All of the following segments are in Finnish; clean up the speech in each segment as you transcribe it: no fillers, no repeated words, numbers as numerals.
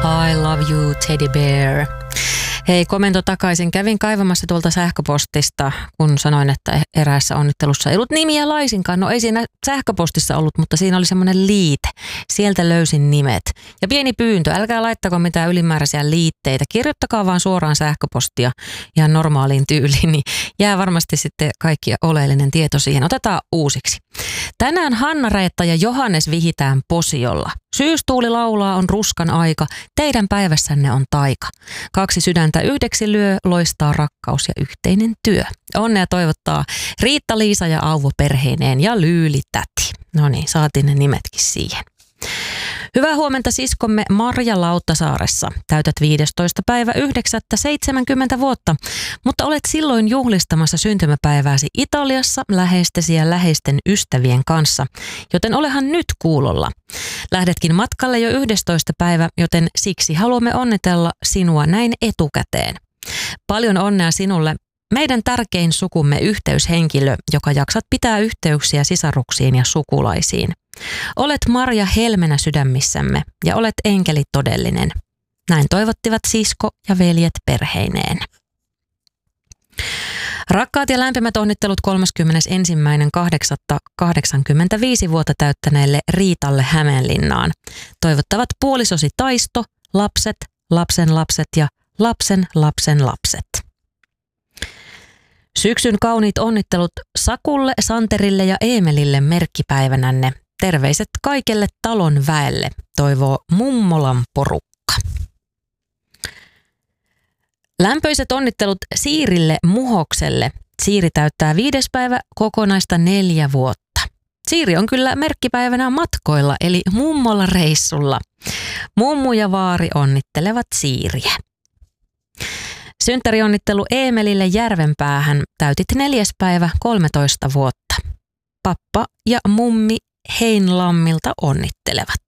I love you, teddy bear. Hei, komento takaisin. Kävin kaivamassa tuolta sähköpostista, kun sanoin, että eräässä onnittelussa ei ollut nimiä laisinkaan. No ei siinä sähköpostissa ollut, mutta siinä oli semmoinen liite. Sieltä löysin nimet. Ja pieni pyyntö, älkää laittako mitään ylimääräisiä liitteitä. Kirjoittakaa vaan suoraan sähköpostia ihan normaaliin tyyliin, niin jää varmasti sitten kaikki oleellinen tieto siihen. Otetaan uusiksi. Tänään Hanna-Reetta ja Johannes vihitään posiolla. Syystuuli laulaa, on ruskan aika, teidän päivässänne on taika. 2 sydäntä yhdeksi lyö, loistaa rakkaus ja yhteinen työ. Onnea toivottaa Riitta-Liisa ja Auvo perheineen ja Lyyli-täti. No niin, saatiin ne nimetkin siihen. Hyvää huomenta siskomme Marja Lauttasaaressa. Täytät 15. päivä 9. 70 vuotta, mutta olet silloin juhlistamassa syntymäpäivääsi Italiassa läheistesi ja läheisten ystävien kanssa, joten olehan nyt kuulolla. Lähdetkin matkalle jo 11. päivä, joten siksi haluamme onnitella sinua näin etukäteen. Paljon onnea sinulle, meidän tärkein sukumme yhteyshenkilö, joka jaksat pitää yhteyksiä sisaruksiin ja sukulaisiin. Olet Marja helmenä sydämissämme ja olet enkeli todellinen. Näin toivottivat sisko ja veljet perheineen. Rakkaat ja lämpimät onnittelut 31.8.85 vuotta täyttäneelle Riitalle Hämeenlinnaan. Toivottavat puolisosi Taisto, lapset, lapsenlapset ja lapsen lapsen lapset. Syksyn kauniit onnittelut Sakulle, Santerille ja Eemelille merkkipäivänänne. Terveiset kaikelle talon väelle, toivoo Mummolan porukka. Lämpöiset onnittelut Siirille Muhokselle. Siiri täyttää 5. päivä kokonaista 4 vuotta. Siiri on kyllä merkkipäivänä matkoilla, eli mummolla reissulla. Mummu ja vaari onnittelevat Siiriä. Synttärionnittelu Eemelille Järvenpäähän. Täytit 4. päivä 13 vuotta. Pappa ja mummi Heinlammilta onnittelevat.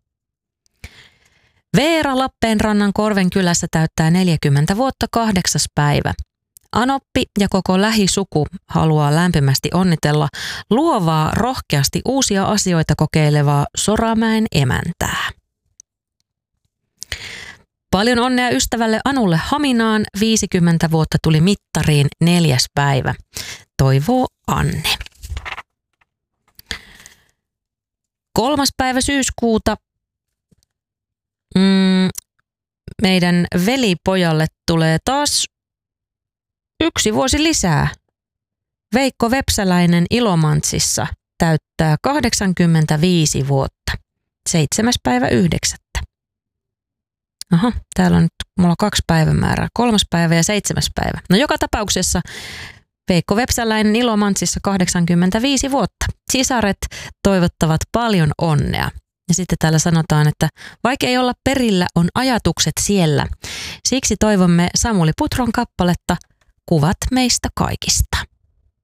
Veera Lappeenrannan Korvenkylässä täyttää 40 vuotta 8. päivä. Anoppi ja koko lähisuku haluaa lämpimästi onnitella luovaa, rohkeasti uusia asioita kokeilevaa Soramäen emäntää. Paljon onnea ystävälle Anulle Haminaan, 50 vuotta tuli mittariin 4. päivä. Toivoo Anne. 3. päivä syyskuuta meidän velipojalle tulee taas 1 vuosi lisää. Veikko Vepsäläinen Ilomantsissa täyttää 85 vuotta. 7. päivä 9. Aha, täällä on nyt mulla 2 päivämäärää. 3. päivä ja 7. päivä. No joka tapauksessa Veikko Vepsäläinen Ilomantsissa 85 vuotta. Sisaret toivottavat paljon onnea. Ja sitten täällä sanotaan, että vaikka ei olla perillä, on ajatukset siellä. Siksi toivomme Samuli Putron kappaletta Kuvat meistä kaikista.